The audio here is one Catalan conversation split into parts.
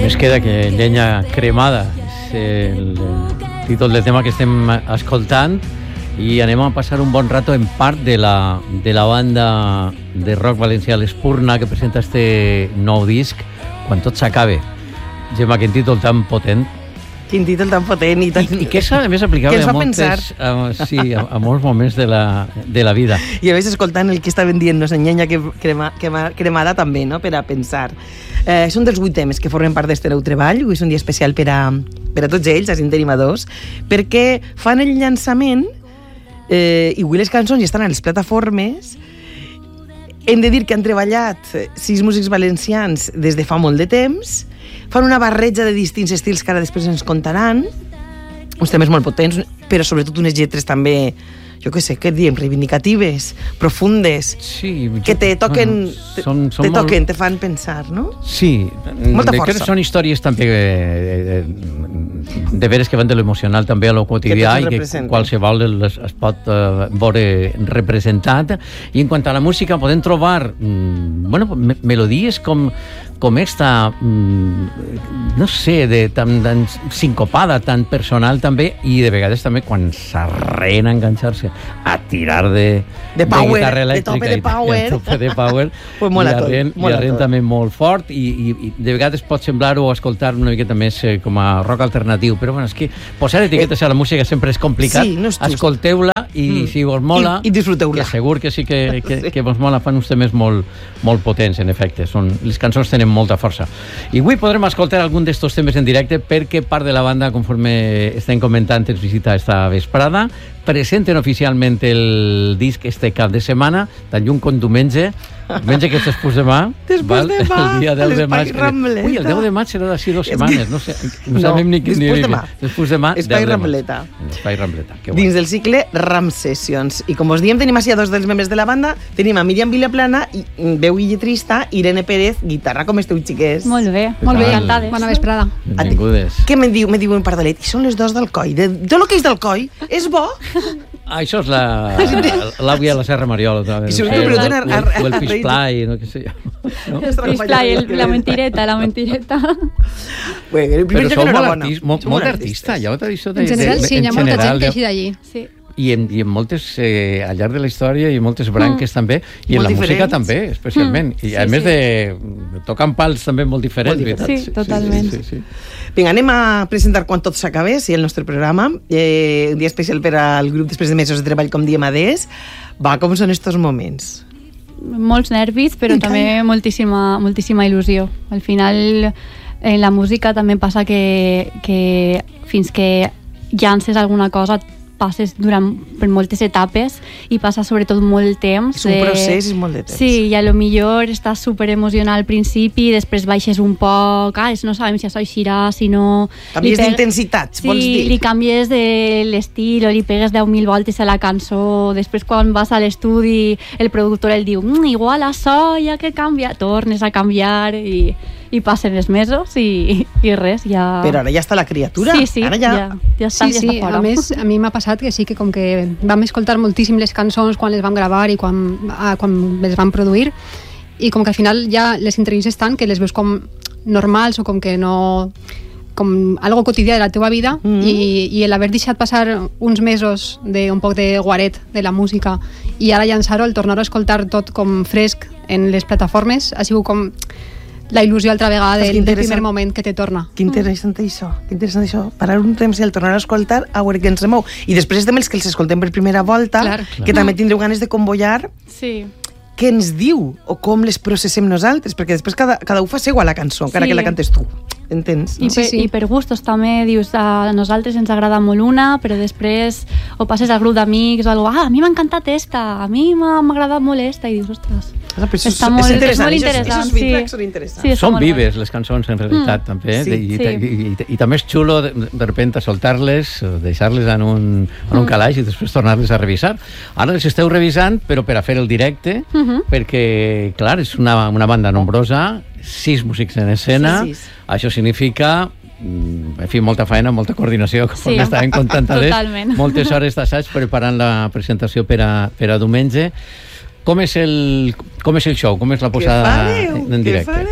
Només queda que llenya cremada és el títol del tema que estem escoltant i anem a passar un bon rato en part de la banda de rock valencià l'Espurna que presenta este nou disc Quan tot s'acabe. Gemma, quin títol tan potent. Quin títol tan potent i tan... I que és, a més, aplicable a molts moments de la vida. I a veces escoltant el que estaven dient-nos en llenya cremada també, no?, per a pensar. Són dels 8 temes que formen part d'este nou treball. Avui és un dia especial per a tots ells, a Cinta Animadors, perquè fan el llançament i avui les cançons ja estan a les plataformes. Hem de dir que han treballat 6 músics valencians des de fa molt de temps, fan una barreja de distints estils que ara després ens contaran, uns temes molt potents, però sobretot unes lletres també, jo què sé, què diem, reivindicatives, profundes, sí, que te toquen, te fan pensar, no? Sí, molta força. Són històries també de veres que van de l'emocional també a lo quotidià i que qualsevol es pot veure representat. I en quant a la música podem trobar melodies com esta, no sé, tan sincopada, tan personal també, i de vegades també quan s'arrena a enganxar-se a tirar de guitarra elèctrica de tope de power pues i arren també molt fort i de vegades pot semblar o escoltar una miqueta més com a rock alternatiu, però bueno, és que posar etiquetes a la música sempre és complicat. Sí, no és just. Escolteu-la i si vos mola i disfruteu-la, que segur que sí que vos mola. Fan uns temes molt potents, en efecte. Les cançons tenen molta força. I avui podrem escoltar algun d'estos temes en directe perquè part de la banda, conforme estem comentant, ens visita esta vesprada. Presenten oficialment el disc este cap de setmana, tan lluny com diumenge que és després demà. Després demà, el dia 10 de maig. Rambleta. Ui, el 10 de maig serà d'ací 2 setmanes, no sé. No sabem ni quin dia. Després demà, Espai Rambleta. Espai Rambleta. Dins del cicle Ram Sessions. I com us diem, tenim així a 2 dels membres de la banda. Tenim a Míriam Vilaplana, veu i lletrista, Irene Pérez, guitarra. Com esteu, xiques? Molt bé, encantades. Bona vesprada. Benvingudes. Què me diu un pardalet? I són les 2 d'Alcoi. De tot el que és d'Alcoi és bo. Això és l'àvia de la Serra Mariola. I segur que pregunten o el Fishplay, no què sé jo. El Fishplay, la mentireta. Però sou molt artista, ja ho t'ha dit. En general, sí, hi ha molta gent que així d'allí. Sí. I en moltes, al llarg de la història, i moltes branques també, i en la música també, especialment. I a més de tocar pals també molt diferents. Sí, totalment. Vinga, anem a presentar Quan tot s'acabe, sí, el nostre programa. Un dia especial per al grup després de mesos de treball, com diem adés. Va, com són estos moments? Molts nervis, però també moltíssima il·lusió. Al final, en la música també passa que fins que llances alguna cosa passes per moltes etapes i passa sobretot molt temps. És un procés i molt de temps. Sí, i a lo millor estàs superemocional al principi, després baixes un poc, no sabem si això eixirà, si no... Canvies d'intensitats, vols dir? Sí, li canvies de l'estil o li pegues 10.000 voltes a la cançó, després quan vas a l'estudi el productor el diu igual això ja que canvia, tornes a canviar i passen els mesos i res, ja... Però ara ja està la criatura. Sí, ara ja està fora. A més, a mi m'ha passat que sí que com que vam escoltar moltíssim les cançons quan les vam gravar i quan les vam produir, i com que al final ja les interioritzes tant que les veus com normals o com que no... com algo quotidià de la teva vida, i l'haver deixat passar uns mesos d'un poc de guaret de la música i ara llançar-ho, el tornar a escoltar tot com fresc en les plataformes, ha sigut com la il·lusió altra vegada del primer moment que te torna. Que interessant això. Parar un temps i el tornar a escoltar, a veure què ens remou. I després estem els que els escoltem per primera volta, que també tindreu ganes de convollar què ens diu o com les processem nosaltres, perquè després cada un fa seua la cançó, encara que la cantes tu. Entens? No? I per gustos també, dius, a nosaltres ens agrada molt una, però després o passes al grup d'amics o alguna cosa, a mi m'ha encantat esta, a mi m'ha agradat molt esta, i dius, ostres, està molt interessant. Sí, són vives les cançons en realitat també, i també és xulo de repente soltar-les, deixar-les en un calaix i després tornar-les a revisar. Ara les esteu revisant, però per a fer el directe, perquè, clar, és una banda nombrosa, 6 músics en escena, això significa en fi, molta feina, molta coordinació, com estàvem contant moltes hores d'assaig preparant la presentació per a diumenge. Com és el show? Com és la posada en directe? Què fareu?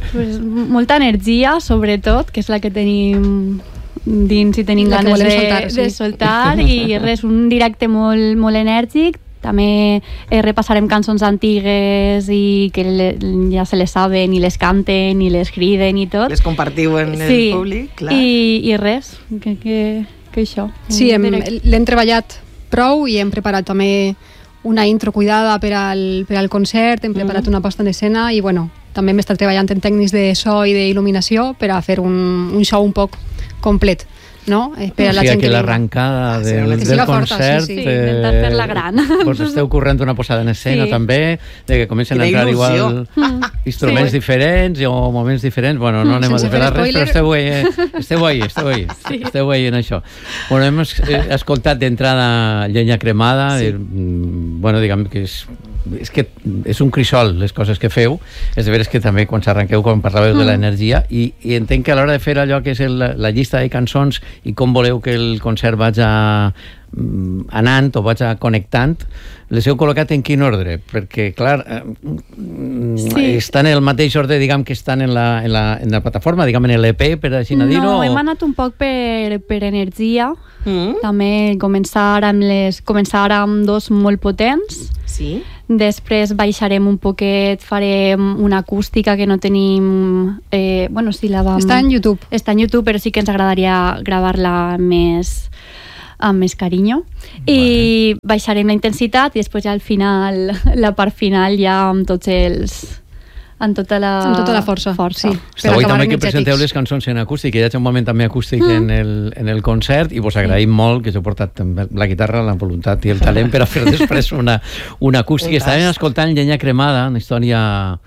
Pues, molta energia, sobretot, que és la que tenim dins i tenim ganes de soltar, i res, un directe molt enèrgic. També repassarem cançons antigues i que ja se les saben i les canten i les criden i tot. Les compartiu en el públic, clar. I res, que això. Sí, l'hem treballat prou i hem preparat també una intro cuidada per al concert, hem preparat una posta en escena i bueno, també hem estat treballant en tècnics de so i d'il·luminació per a fer un show un poc complet, no? Per a la gent que l'arrencada del concert intentar fer-la gran. Doncs esteu corrent una posada en escena també, de que comencen a entrar igual instruments diferents o moments diferents. Bueno, no anem a desvelar res, però esteu veient això. Bueno, hem escoltat d'entrada Llenya cremada, bueno, diguem que és que és un crisol les coses que feu, és de veres que també quan s'arranqueu, quan parlàveu de l'energia, i entenc que a l'hora de fer allò que és la llista de cançons i com voleu que el concert vagi anant o vagi connectant, les heu col·locat en quin ordre? Perquè, clar, estan en el mateix ordre, diguem, que estan en la plataforma, diguem, en l'EP, per així dir-ho? No, hem anat un poc per energia. També començar amb dos molt potents. Sí. Després baixarem un poquet, farem una acústica que no tenim... bueno, sí, la vam... Està en YouTube. Està en YouTube, però sí que ens agradaria gravar-la amb més carinyo. I baixarem la intensitat i després ja al final, la part final ja amb tots els... amb tota la força. Sí. Avui també que presenteu les cançons en acústic, hi ha un moment també acústic en el concert, i vos agraïm molt que us heu portat la guitarra, la voluntat i el talent per a fer després una acústica. Estàvem escoltant Llenya cremada, una història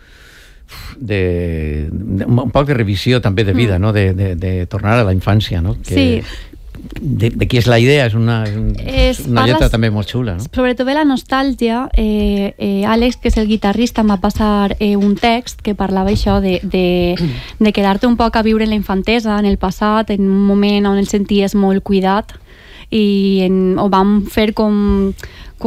un poc de revisió també de vida, no? De tornar a la infància, no? Sí. De qui és la idea, és una lletra també molt xula, no? Sobretot de la nostàlgia. Àlex, que és el guitarrista, em va passar un text que parlava això de quedar-te un poc a viure en la infantesa, en el passat, en un moment on el senties molt cuidat, i ho vam fer com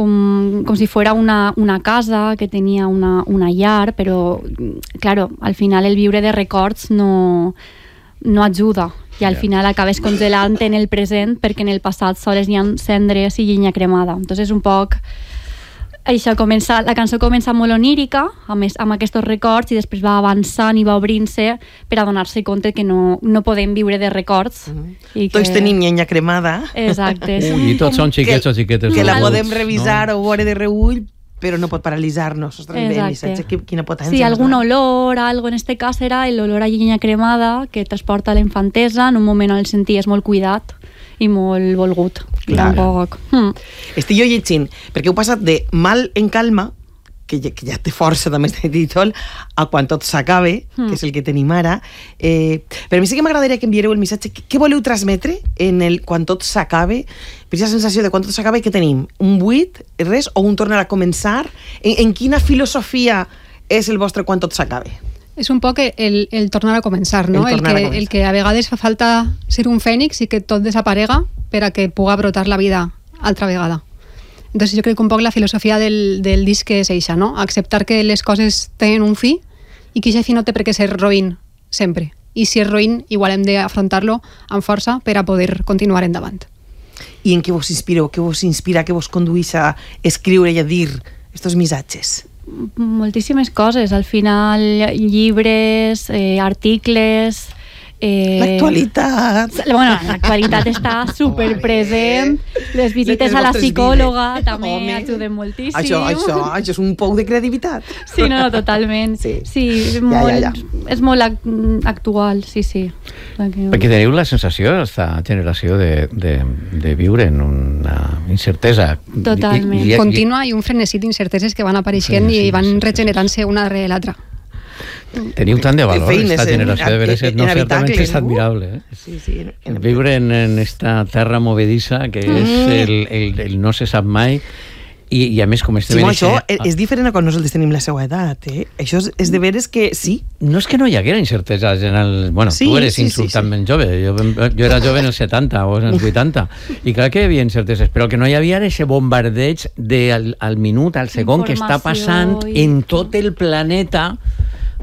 si fuera una casa que tenia una llar, però claro, al final el viure de records no ajuda, i al final acabes congelant en el present perquè en el passat sols hi ha cendres i llenya cremada. Entonces és un poc això, la cançó comença molt onírica amb aquests records i després va avançant i va obrint-se per a donar-se compte que no podem viure de records. Tots tenim llenya cremada. Exacte. I tots són xiquets o xiquetes. Que la podem revisar o veure de reull, però no pot paralitzar-nos. Ostres, quina potència. Sí, algun olor, algo, en este cas era l'olor a llenya cremada que transporta la infantesa en un moment on el senties molt cuidat i molt volgut. Tampoc. Estic jo llegint, perquè heu passat de Mal en calma, que ja té força també este títol, a Quan tot s'acabe, que és el que tenim ara. Per a mi sí que m'agradaria que enviareu el missatge. Què voleu transmetre en el Quan tot s'acabe? Per aquesta sensació de Quan tot s'acabe, què tenim? Un buit, res, o un tornar a començar? En quina filosofia és el vostre Quan tot s'acabe? És un poc el tornar a començar, no? El que a vegades fa falta ser un fènix i que tot desaparega per a que puga brotar la vida altra vegada. Entonces yo creo que un poc la filosofia del disc és eixa, no? Acceptar que les coses tenen un fi i que aquest fi no té per què ser roïn sempre. I si és roïn, igual hem d'afrontar-lo amb força per a poder continuar endavant. I en què vos inspireu? Què vos inspira? Què vos conduís a escriure i a dir estos missatges? Moltíssimes coses. Al final, llibres, articles... L'actualitat. Bueno, l'actualitat està superpresent. Les visites a la psicòloga també ajuden moltíssim. Això és un pou de creativitat. Sí, no, totalment. Sí, és molt actual, sí. Perquè teniu la sensació, aquesta generació, de viure en una incertesa totalment contínua i un frenesí d'incerteses que van apareixent i van regenerant-se una darrere l'altra. Teniu tant de valor esta generació, de veres, no, certament és admirable. Viure en esta terra movedissa que és el no se sap mai, i a més com estem... Això és diferent a quan nosaltres tenim la seva edat, Això és de veres que sí. No és que no hi haguera incertesa general. Bueno, tu eres insultantment jove. Jo era jove en els 70 o en els 80, i clar que hi havia incerteses, però que no hi havia aquest bombardeig al minut, al segon, que està passant en tot el planeta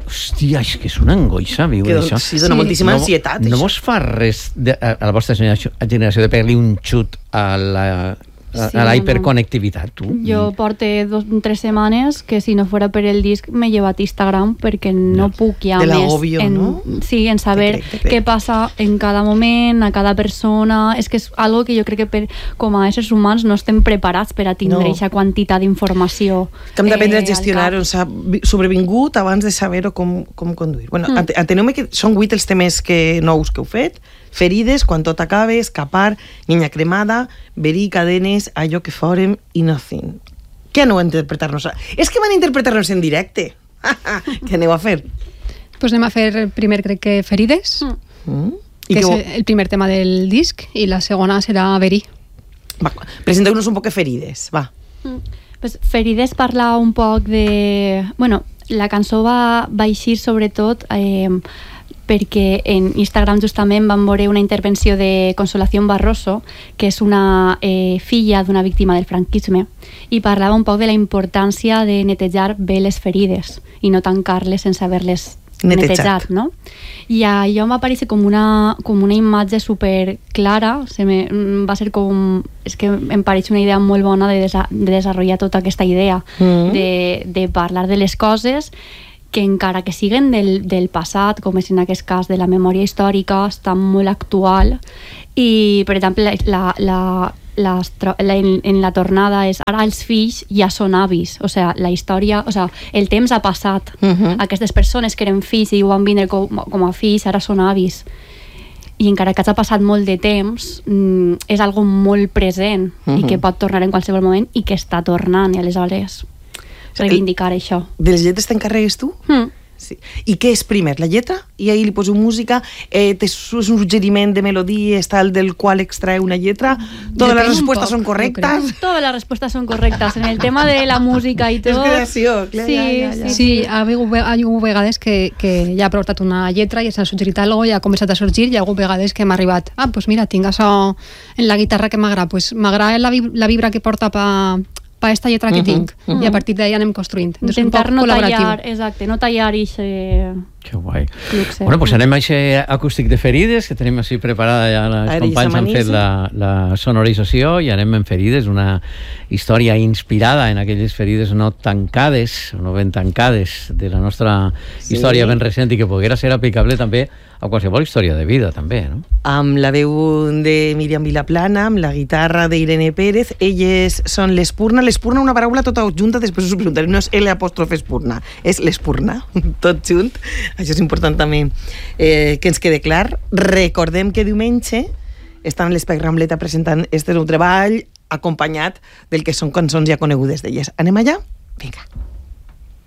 Hòstia, és que és una angoixa viure això. Sí, dona moltíssima ansietat. No vos fa res a la vostra generació de pegar-li un xut a la hiperconectivitat, tu? Jo porto 2 o 3 setmanes que si no fuera per el disc m'he llevat Instagram perquè no puc ja de més l'agobio, no? Sí, en saber què passa en cada moment, a cada persona. És que és algo que jo crec que com a éssers humans no estem preparats per a tindre aquesta quantitat d'informació. Que hem d'aprendre a gestionar, on s'ha sobrevingut abans de saber com conduir. Bueno, ateneu-me que són 8 els temes nous que heu fet. Ferides, Quan tot acabe, Escapar, Niña cremada, Verí, Cadenes, Allò que fórem i Nothing. Què aneu a interpretar-nos? És que van a interpretar-nos en directe. Què aneu a fer? Pues anem a fer primer, crec que Ferides, que és el primer tema del disc, i la segona serà Verí. Va, presenteu-nos un poc de Ferides, va. Pues Ferides parla un poc de... Bueno, la cançó va eixir sobretot perquè en Instagram justament vam veure una intervenció de Consolación Barroso, que és una filla d'una víctima del franquisme, i parlava un poc de la importància de netejar bé les ferides i no tancar-les sense haver-les netejat, no? I allò em va aparèixer com una imatge super clara, va ser com... És que em pareix una idea molt bona de desenvolupar tota aquesta idea de parlar de les coses que encara que siguen del passat, com és en aquest cas de la memòria històrica, està molt actual. I, per exemple, en la tornada és ara els fills ja són avis, o sigui, la història, o sigui, el temps ha passat. Aquestes persones que eren fills i ho van vindre com a fills, ara són avis. I encara que hagi passat molt de temps, és algo molt present i que pot tornar en qualsevol moment i que està tornant, i aleshores reivindicar això. De les lletres t'encarregues tu? Sí. I què és primer, la lletra? I ahir li poso música, és un suggeriment de melodies tal del qual extrae una lletra? Totes les respostes són correctes? Totes les respostes són correctes. En el tema de la música i tot... És creació, clar. Sí, ha hagut vegades que ja ha portat una lletra i s'ha suggerit alguna cosa i ha començat a sorgir, i ha hagut vegades que m'ha arribat doncs mira, tinc això en la guitarra que m'agrada, m'agrada la vibra que porta per esta lletra que tinc, i a partir d'ahí anem construint. Intentar no tallar, exacte, no tallar i que guai. Bueno, pues anem a aquest acústic de Ferides, que tenim així preparada ja, els companys han fet la sonorització, i anem en Ferides, una història inspirada en aquelles ferides no tancades, no ben tancades de la nostra història ben recent, i que poguera ser aplicable també a qualsevol història de vida, també, no? Amb la veu de Míriam Vilaplana, amb la guitarra d'Irene Pérez, elles són l'Espurna. L'Espurna, una paraula tota junta, després us ho preguntaré, no és l'apòstrofe-espurna, és l'Espurna, tot junt. Això és important també que ens quede clar. Recordem que diumenge està en l'Espai Rambleta presentant este nou treball acompanyat del que són cançons ja conegudes d'elles. Anem allà? Vinga.